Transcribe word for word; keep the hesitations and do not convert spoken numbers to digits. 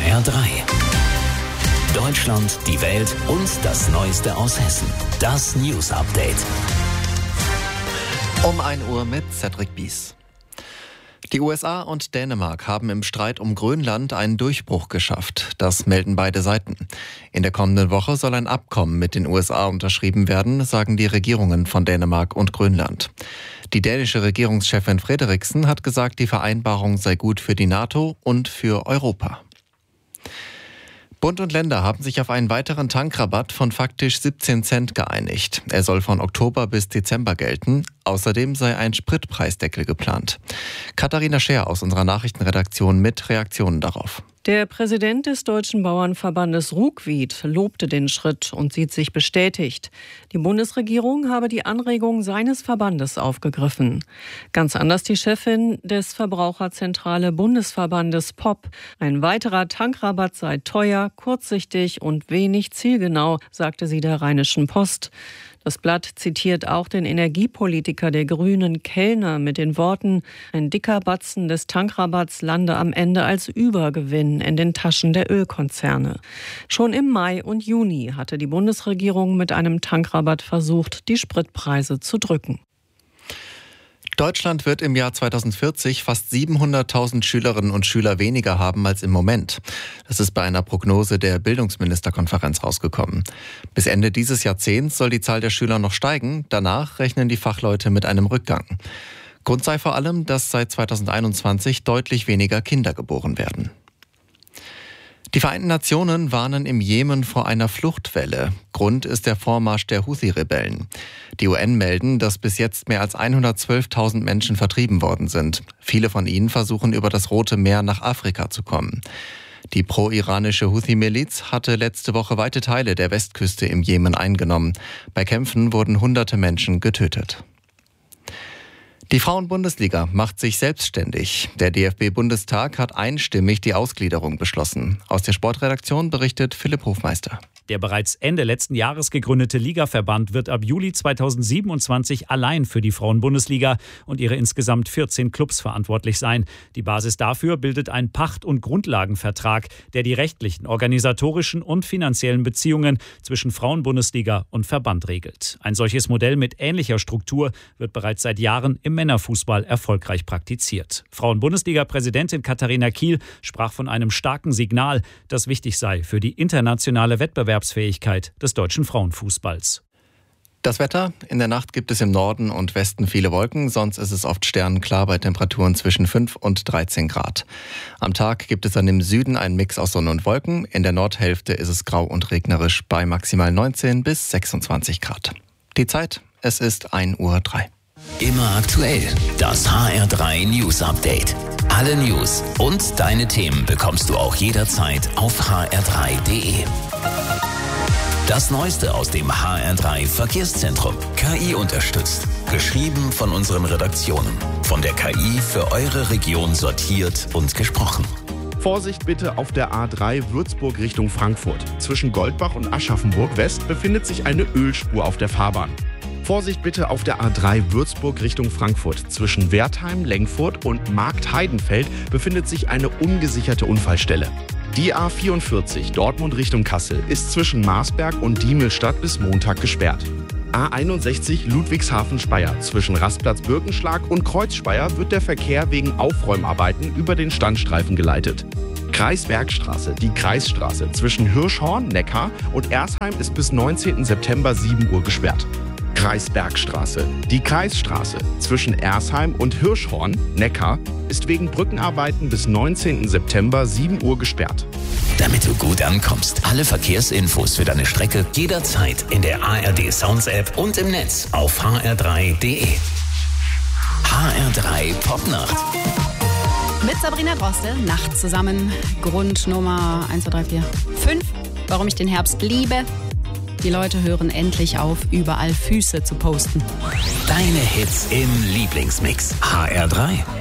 R drei. Deutschland, die Welt und das Neueste aus Hessen. Das News Update. Um ein Uhr mit Cedric Bies. Die U S A und Dänemark haben im Streit um Grönland einen Durchbruch geschafft. Das melden beide Seiten. In der kommenden Woche soll ein Abkommen mit den U S A unterschrieben werden, sagen die Regierungen von Dänemark und Grönland. Die dänische Regierungschefin Frederiksen hat gesagt, die Vereinbarung sei gut für die NATO und für Europa. Bund und Länder haben sich auf einen weiteren Tankrabatt von faktisch siebzehn Cent geeinigt. Er soll von Oktober bis Dezember gelten. Außerdem sei ein Spritpreisdeckel geplant. Katharina Scher aus unserer Nachrichtenredaktion mit Reaktionen darauf. Der Präsident des Deutschen Bauernverbandes Ruckwied lobte den Schritt und sieht sich bestätigt. Die Bundesregierung habe die Anregung seines Verbandes aufgegriffen. Ganz anders die Chefin des Verbraucherzentrale Bundesverbandes P O P. Ein weiterer Tankrabatt sei teuer, kurzsichtig und wenig zielgenau, sagte sie der Rheinischen Post. Das Blatt zitiert auch den Energiepolitiker der Grünen Kellner mit den Worten: Ein dicker Batzen des Tankrabatts lande am Ende als Übergewinn in den Taschen der Ölkonzerne. Schon im Mai und Juni hatte die Bundesregierung mit einem Tankrabatt versucht, die Spritpreise zu drücken. Deutschland wird im Jahr zweitausendvierzig fast siebenhunderttausend Schülerinnen und Schüler weniger haben als im Moment. Das ist bei einer Prognose der Bildungsministerkonferenz rausgekommen. Bis Ende dieses Jahrzehnts soll die Zahl der Schüler noch steigen. Danach rechnen die Fachleute mit einem Rückgang. Grund sei vor allem, dass seit zweitausendeinundzwanzig deutlich weniger Kinder geboren werden. Die Vereinten Nationen warnen im Jemen vor einer Fluchtwelle. Grund ist der Vormarsch der Houthi-Rebellen. Die U N melden, dass bis jetzt mehr als hundertzwölftausend Menschen vertrieben worden sind. Viele von ihnen versuchen über das Rote Meer nach Afrika zu kommen. Die pro-iranische Houthi-Miliz hatte letzte Woche weite Teile der Westküste im Jemen eingenommen. Bei Kämpfen wurden hunderte Menschen getötet. Die Frauen-Bundesliga macht sich selbstständig. Der D F B-Bundestag hat einstimmig die Ausgliederung beschlossen. Aus der Sportredaktion berichtet Philipp Hofmeister. Der bereits Ende letzten Jahres gegründete Ligaverband wird ab Juli zweitausendsiebenundzwanzig allein für die Frauen-Bundesliga und ihre insgesamt vierzehn Clubs verantwortlich sein. Die Basis dafür bildet ein Pacht- und Grundlagenvertrag, der die rechtlichen, organisatorischen und finanziellen Beziehungen zwischen Frauen-Bundesliga und Verband regelt. Ein solches Modell mit ähnlicher Struktur wird bereits seit Jahren im Männerfußball erfolgreich praktiziert. Frauen-Bundesliga-Präsidentin Katharina Kiel sprach von einem starken Signal, das wichtig sei für die internationale Wettbewerbsfähigkeit des deutschen Frauenfußballs. Das Wetter: In der Nacht gibt es im Norden und Westen viele Wolken, sonst ist es oft sternenklar bei Temperaturen zwischen fünf und dreizehn Grad. Am Tag gibt es dann im Süden einen Mix aus Sonne und Wolken, in der Nordhälfte ist es grau und regnerisch bei maximal neunzehn bis sechsundzwanzig Grad. Die Zeit: Es ist ein Uhr drei. Immer aktuell, das H R drei News Update. Alle News und deine Themen bekommst du auch jederzeit auf h r drei punkt d e. Das Neueste aus dem H R drei Verkehrszentrum. K I unterstützt. Geschrieben von unseren Redaktionen. Von der K I für eure Region sortiert und gesprochen. Vorsicht bitte auf der A drei Würzburg Richtung Frankfurt. Zwischen Goldbach und Aschaffenburg West befindet sich eine Ölspur auf der Fahrbahn. Vorsicht bitte auf der A drei Würzburg Richtung Frankfurt. Zwischen Wertheim, Lengfurt und Markt-Heidenfeld befindet sich eine ungesicherte Unfallstelle. Die A vierundvierzig Dortmund Richtung Kassel ist zwischen Marsberg und Diemelstadt bis Montag gesperrt. A einundsechzig Ludwigshafen-Speyer. Zwischen Rastplatz Birkenschlag und Kreuzspeyer wird der Verkehr wegen Aufräumarbeiten über den Standstreifen geleitet. Kreisbergstraße, die Kreisstraße zwischen Hirschhorn, Neckar und Ersheim ist bis neunzehnten September sieben Uhr gesperrt. Kreisbergstraße, die Kreisstraße zwischen Ersheim und Hirschhorn, Neckar, ist wegen Brückenarbeiten bis neunzehnten September sieben Uhr gesperrt. Damit du gut ankommst, alle Verkehrsinfos für deine Strecke jederzeit in der A R D Sounds App und im Netz auf h r drei punkt d e. H R drei Popnacht. Mit Sabrina Droste, Nacht zusammen. Grund Nummer eins, zwei, drei, vier, fünf. Warum ich den Herbst liebe. Die Leute hören endlich auf, überall Füße zu posten. Deine Hits im Lieblingsmix. H R drei.